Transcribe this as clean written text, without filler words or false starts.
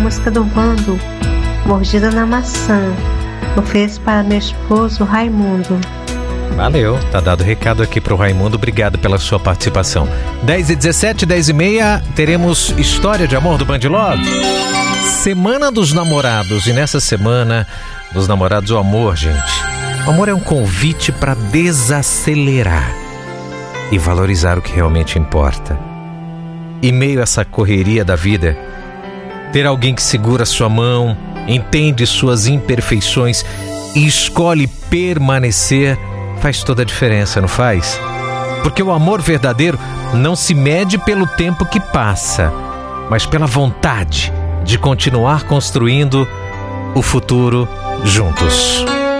música do Vando, Mordida na Maçã. Ofereço para meu esposo Raimundo. Valeu, tá dado o recado aqui pro Raimundo, obrigado pela sua participação. 10h17, 10h30, teremos História de Amor do Band Love. Semana dos Namorados, e nessa semana dos namorados o amor, gente. O amor é um convite para desacelerar e valorizar o que realmente importa. Em meio a essa correria da vida, ter alguém que segura sua mão, entende suas imperfeições e escolhe permanecer faz toda a diferença, não faz? Porque o amor verdadeiro não se mede pelo tempo que passa, mas pela vontade de continuar construindo o futuro juntos.